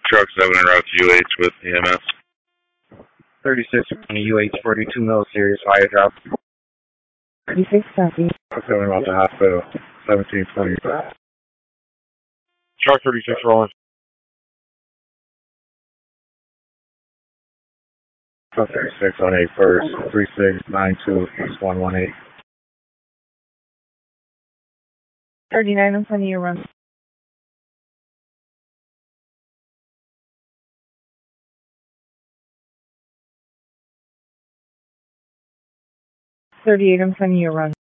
Truck 7 en route to UH with EMS. 36 on the UH 42 mil series fire drop. 36 copy. Truck 7 en route to hospital. 1725. Truck 36 rolling. Truck 36 on 8 first. 3692 East 118. 39 in front of your run. 38 in front of your run.